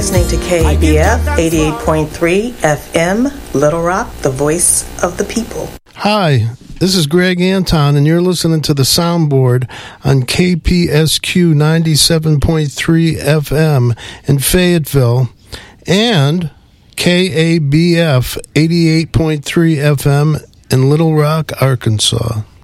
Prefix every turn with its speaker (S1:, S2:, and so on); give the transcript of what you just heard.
S1: listening to KBF 88.3 FM, Little Rock, the voice of the people.
S2: Hi, this is Greg Anton, and you're listening to the Soundboard on KPSQ 97.3 FM in Fayetteville and KABF 88.3 FM in Little Rock, Arkansas.